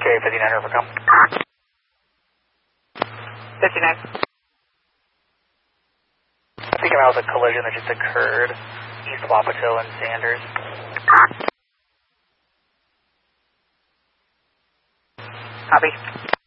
ETA 59 overcome. 59. I think I'm out with a collision that just occurred. East Wapato and Sanders. Copy.